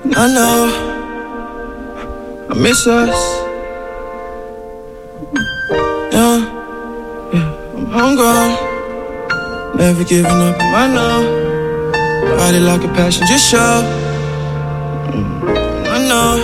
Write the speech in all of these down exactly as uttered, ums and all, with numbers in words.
I know I miss us. Yeah, yeah, I'm homegrown, never giving up. I know, body like a passenger show. I know.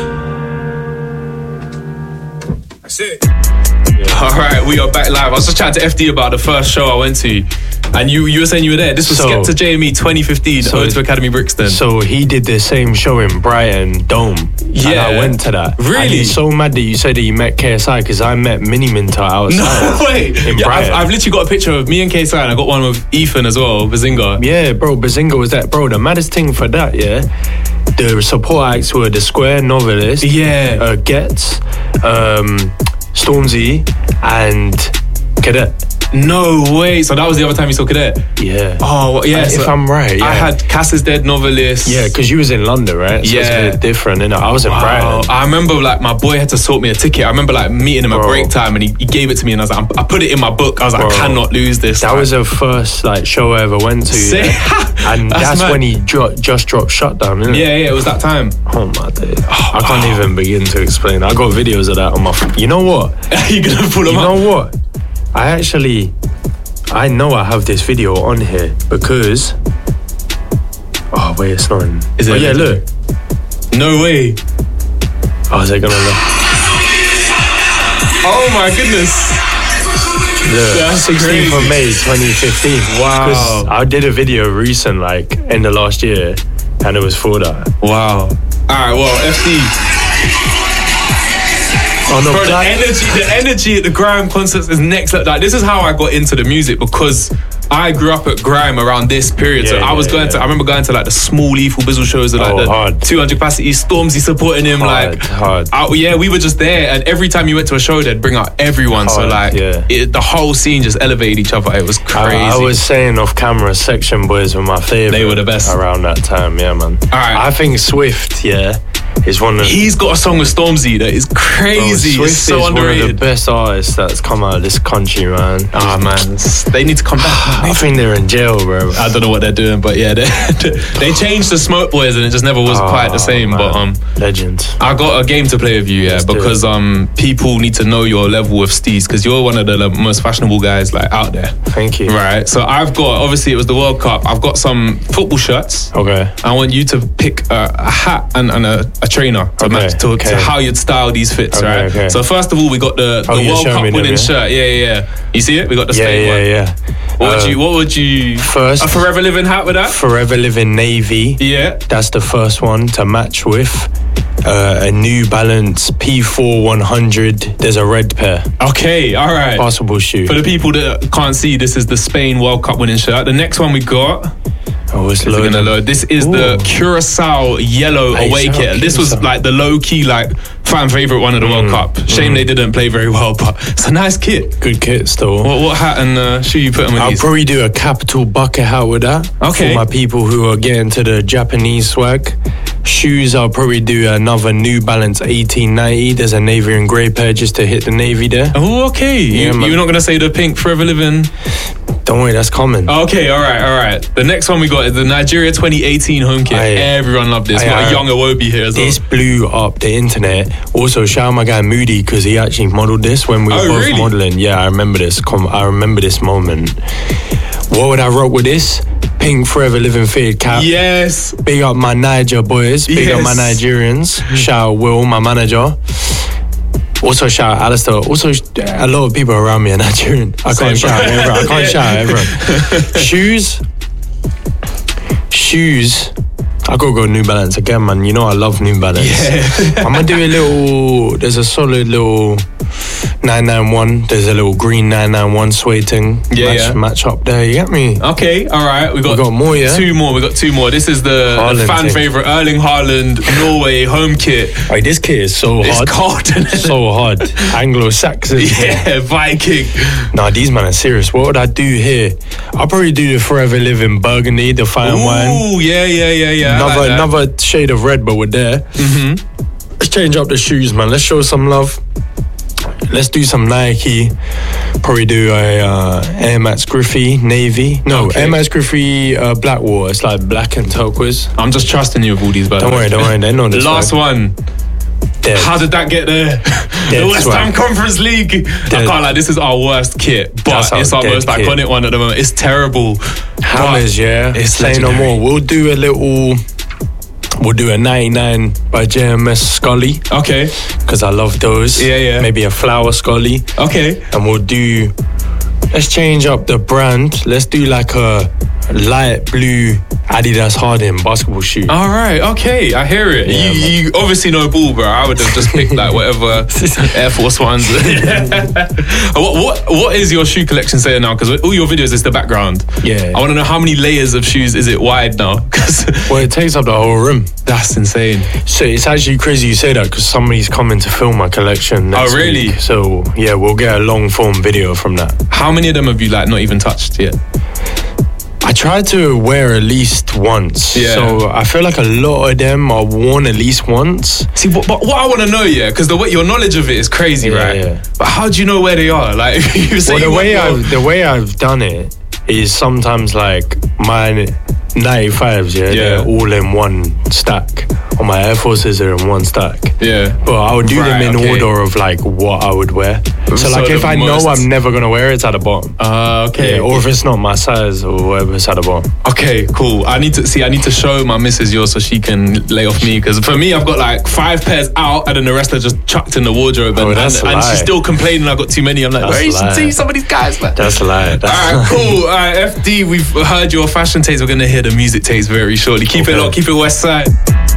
That's it. All right, we are back live. I was just chatting to F D about the first show I went to, and you you were saying you were there. This was so, Skepta J M E twenty fifteen, so, O two Academy Brixton. So he did the same show in Brighton Dome. Yeah, and I went to that. Really? And he's so mad that you said that you met K S I because I met Mini Minter outside. No way. In yeah, Brighton. I've, I've literally got a picture of me and K S I, and I got one with Ethan as well, Bazinga. Yeah, bro, Bazinga was that. Bro, the maddest thing for that, yeah. The support acts were the Square Novelist, yeah, uh, Getz, um, Stormzy, and Cadet. No way. So that was the other time you saw Cadet? Yeah. Oh, well, yeah. Uh, so if I'm right, yeah. I had Cass is Dead Novelist. Yeah, because you was in London, right? So yeah. it's a bit different, innit? I was in wow. Brighton. I remember like my boy had to sort me a ticket. I remember like meeting him Bro. at break time, and he, he gave it to me, and I was like, I put it in my book. I was like, Bro. I cannot lose this. That like, was the first like show I ever went to. Yeah? And that's, that's when he dro- just dropped Shutdown, innit? Yeah, yeah, it was that time. Oh my day. Oh, I can't oh. even begin to explain. I got videos of that on my phone. You know what? You're gonna pull them you up? You know what? I actually, I know I have this video on here because, oh wait, it's not in. Is it? Oh yeah, look. No way. Oh, is it gonna look? Oh my goodness. Look, sixteenth of May twenty fifteen. Wow. Because I did a video recent, like, in the last year, and it was for that. Wow. Alright, well, F D. Oh, no, Bro, the energy, the energy at the Grime concerts is next level. Like, this is how I got into the music, because I grew up at Grime around this period. Yeah, so I was yeah, going yeah. to, I remember going to like the small Lethal Bizzle shows, like oh, the hard. two hundred capacity, Stormzy supporting him. Hard, like, hard. I, yeah, we were just there, and every time you went to a show, they'd bring out everyone. Hard, so like, yeah. it, the whole scene just elevated each other. It was crazy. I, I was saying off camera, Section Boys were my favorite. They were the best around that time. Yeah, man. All right. I think Swift, yeah, is one of. He's got a song with Stormzy that is crazy. Bro, Swift it's so is underrated. one of the best artists that's come out of this country, man. Ah, oh, man, they need to come back. I think they're in jail, bro. I don't know what they're doing, but yeah, they, they changed the Smoke Boys, and it just never was oh, quite the same. Man. But um, legends. I got a game to play with you, yeah, Let's because um, people need to know your level of steez, because you're one of the like, most fashionable guys like out there. Thank you. Right, so I've got, obviously it was the World Cup. I've got some football shirts. Okay. I want you to pick a, a hat and, and a, a trainer to okay. match to, okay. to how you'd style these fits, okay, right? Okay. So first of all, we got the, the oh, World Cup winning them, yeah? shirt. Yeah, yeah, yeah. You see it? We got the yeah, Spain yeah, one. Yeah, yeah. What uh, would you? What would you? First, a Forever Living hat with that. Forever Living navy. Yeah, that's the first one to match with. Uh, a New Balance P four one hundred. There's a red pair. Okay, all right. Basketball shoe. For the people that can't see, this is the Spain World Cup winning shirt. The next one we got. Oh, it's loading. Gonna load. This is Ooh. the Curacao Yellow Hey, away kit. This was like the low key, like fan favorite one of the mm, World Cup. Shame mm. they didn't play very well, but it's a nice kit. Good kit still. What, what hat and uh, shoe you putting with I'll these? probably do a capital bucket hat with that. Okay. For my people who are getting to the Japanese swag. Shoes, I'll probably do another New Balance eighteen ninety. There's a navy and grey pair just to hit the navy there. Oh, okay. Yeah, you, you're not gonna say the pink Forever Living? Don't worry, that's common. Okay, all right, all right. The next one we got is the Nigeria twenty eighteen home kit. Aye. Everyone loved this. Aye, got a young Iwobi here as well. This blew up the internet. Also, shout out my guy Moody, because he actually modelled this when we were oh, both really? modelling. Yeah, I remember this. I remember this moment. What would I rock with this? Pink Forever Living fitted cap. Yes. Big up my Niger boys. Big yes. up my Nigerians. Shout out Will, my manager. Also shout out Alistair. Also, a lot of people around me are Nigerian. I Same, can't shout out everyone. I can't yeah. shout out everyone. Shoes. Shoes. I gotta go New Balance again, man. You know I love New Balance. Yeah. I'm gonna do a little. There's a solid little nine nine one. There's a little green nine nine one suede thing. Yeah, match, yeah. match up there. You get me? Okay, all right. We got, we got more. Yeah. Two more. We got two more. This is the, the fan thing. favorite Erling Haaland Norway home kit. Hey, this kit is so it's hard. It's cold. So hard. Anglo-Saxon. Yeah, Viking. Nah, these man are serious. What would I do here? I'll probably do the Forever Living Burgundy, the fine Ooh, wine. Ooh, yeah, yeah, yeah, yeah. Another, like another shade of red, but we're there. Mm-hmm. Let's change up the shoes, man. Let's show some love. let's do some Nike. Probably do a uh, Air Max Griffey Navy. No, Okay. Air Max Griffey uh, Blackwater. It's like black and turquoise. I'm just trusting you with all these, but Don't worry, don't worry. They know this. Last one. Dead. How did that get there? Dead The West swag. Ham Conference League. I Dead. can't lie, this is our worst kit, but That's our it's our dead most kit. iconic one at the moment. It's terrible. Hammers, but yeah. It's Say no legendary. more. We'll do a little. We'll do a ninety-nine by J M S Scully Okay, because I love those. Yeah, yeah. Maybe a flower Scully, okay. and we'll do. Let's change up the brand. Let's do like a light blue Adidas Harden basketball shoe. All right, okay, I hear it. Yeah, you, man. you obviously know ball, bro. I would have just picked like whatever Air Force Ones. what, what what is your shoe collection saying now? Because all your videos is the background. Yeah. I want to know how many layers of shoes is it wide now? Because Well, it takes up the whole room. that's insane. So it's actually crazy you say that because somebody's coming to film my collection. Next Oh, really? week. So yeah, we'll get a long form video from that. How many of them have you like not even touched yet? I try to wear at least once. Yeah. So I feel like a lot of them are worn at least once. See, but, but what I want to know, yeah, because the way your knowledge of it is crazy, Yeah, right? yeah. But how do you know where they are? Like, you say Well, the you way want- I've the way I've done it is sometimes like my ninety-fives, yeah, Yeah. they're all in one stack. Or my Air Forces are in one stack. yeah. But I would do Right, them in okay. order of like what I would wear. So, So like if the I most- know I'm never gonna wear it, it's at the bottom. Uh, okay. Yeah, or if it's not my size or whatever, it's at the bottom. Okay, cool. I need to see. I need to show my missus yours so she can lay off me. Because for me, I've got like five pairs out, and then the rest are just chucked in the wardrobe. And, Oh, that's and, a and she's lie. still complaining I got too many. I'm like, That's where you a should lie. see some of these guys, man. That's a lie. That's All right, cool. All right, F D, we've heard your fashion takes. We're gonna hear the music takes very shortly. Keep it Okay. locked. Keep it West Side.